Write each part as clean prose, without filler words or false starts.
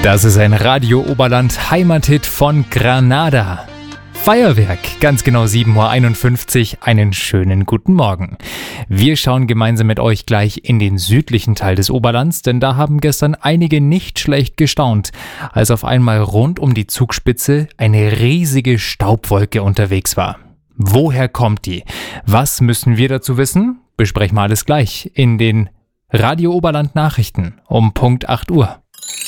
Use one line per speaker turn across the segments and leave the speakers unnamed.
Das ist ein Radio Oberland Heimathit von Granada. Feuerwerk, ganz genau 7:51 Uhr, einen schönen guten Morgen. Wir schauen gemeinsam mit euch gleich in den südlichen Teil des Oberlands, denn da haben gestern einige nicht schlecht gestaunt, als auf einmal rund um die Zugspitze eine riesige Staubwolke unterwegs war. Woher kommt die? Was müssen wir dazu wissen? Besprechen wir alles gleich in den Radio Oberland Nachrichten um Punkt 8 Uhr.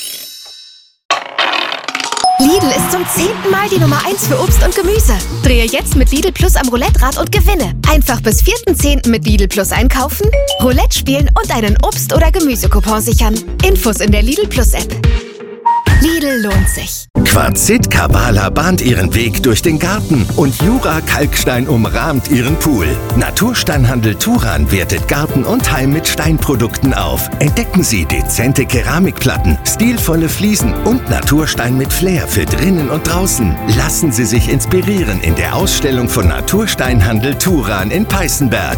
Lidl ist zum 10. Mal die Nummer 1 für Obst und Gemüse. Drehe jetzt mit Lidl Plus am Roulette-Rad und gewinne. Einfach bis 4.10. mit Lidl Plus einkaufen, Roulette spielen und einen Obst- oder Gemüsecoupon sichern. Infos in der Lidl Plus App. Lidl lohnt sich.
Quarzit Kabala bahnt ihren Weg durch den Garten und Jura Kalkstein umrahmt ihren Pool. Natursteinhandel Turan wertet Garten und Heim mit Steinprodukten auf. Entdecken Sie dezente Keramikplatten, stilvolle Fliesen und Naturstein mit Flair für drinnen und draußen. Lassen Sie sich inspirieren in der Ausstellung von Natursteinhandel Turan in Peißenberg.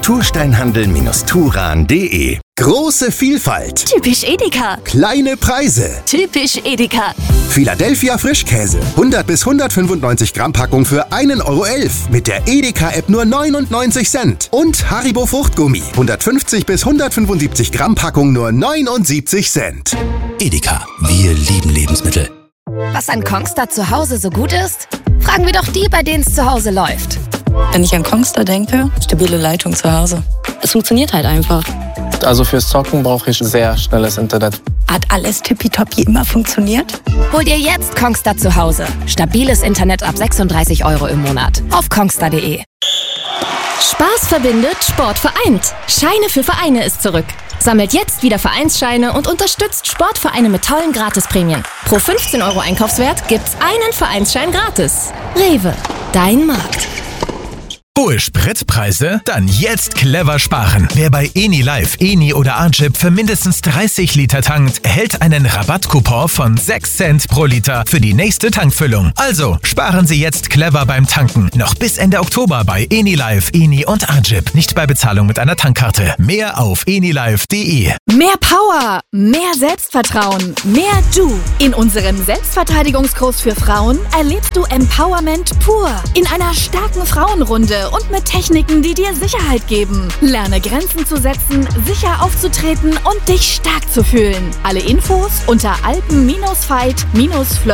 Natursteinhandel-turan.de. Große Vielfalt.
Typisch Edeka.
Kleine Preise.
Typisch Edeka.
Philadelphia Frischkäse. 100 bis 195 Gramm Packung für 1,11 € mit der Edeka-App nur 99 Cent. Und Haribo Fruchtgummi. 150 bis 175 Gramm Packung nur 79 Cent.
Edeka, wir lieben Lebensmittel.
Was an Kongstar zu Hause so gut ist? Fragen wir doch die, bei denen es zu Hause läuft.
Wenn ich an Kongstar denke, stabile Leitung zu Hause. Es funktioniert halt einfach.
Also fürs Zocken brauche ich sehr schnelles Internet.
Hat alles tippitoppi immer funktioniert?
Hol dir jetzt Kongstar zu Hause. Stabiles Internet ab 36 € im Monat. Auf kongstar.de.
Spaß verbindet, Sport vereint. Scheine für Vereine ist zurück. Sammelt jetzt wieder Vereinsscheine und unterstützt Sportvereine mit tollen Gratisprämien. Pro 15 € Einkaufswert gibt's einen Vereinsschein gratis. Rewe, dein Markt.
Hohe Spritpreise? Dann jetzt clever sparen. Wer bei Eni Live, Eni oder Arjip für mindestens 30 Liter tankt, erhält einen Rabattcoupon von 6 Cent pro Liter für die nächste Tankfüllung. Also sparen Sie jetzt clever beim Tanken. Noch bis Ende Oktober bei Eni Live, Eni und Arjip. Nicht bei Bezahlung mit einer Tankkarte. Mehr auf enilive.de.
Mehr Power, mehr Selbstvertrauen, mehr Du. In unserem Selbstverteidigungskurs für Frauen erlebst du Empowerment pur. In einer starken Frauenrunde und mit Techniken, die dir Sicherheit geben. Lerne Grenzen zu setzen, sicher aufzutreten und dich stark zu fühlen. Alle Infos unter alpen-fight-flow.de.